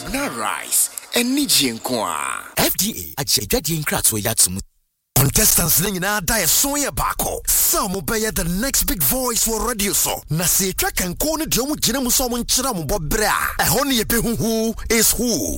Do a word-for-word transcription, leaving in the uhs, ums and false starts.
na rice eni jinkwa F D A ajejade nkratso yatum contestants nyina da so ye bako some obey the next big voice for radio so na se twa kan ko ne de omu gina mu so mo nkyira mo bobra e ho ne ye behuhu is who